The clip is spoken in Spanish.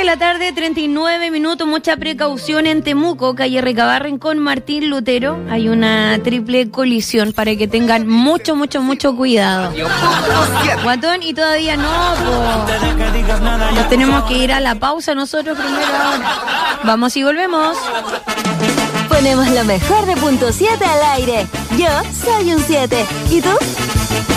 de la tarde, 39 minutos, mucha precaución en Temuco, calle Recabarren con Martín Lutero. Hay una triple colisión para que tengan mucho cuidado. Guatón, y todavía no, nos tenemos que ir a la pausa nosotros primero ahora. Vamos y volvemos. Ponemos lo mejor de Punto 7 al aire. Yo soy un 7. ¿Y tú?